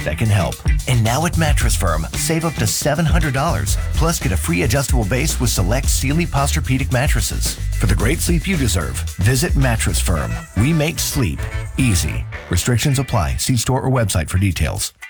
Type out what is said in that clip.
that can help. And now at Mattress Firm, save up to $700. Plus, get a free adjustable base with select Sealy Posturepedic mattresses. For the great sleep you deserve, visit Mattress Firm. We make sleep easy. Restrictions apply. See store or website for details.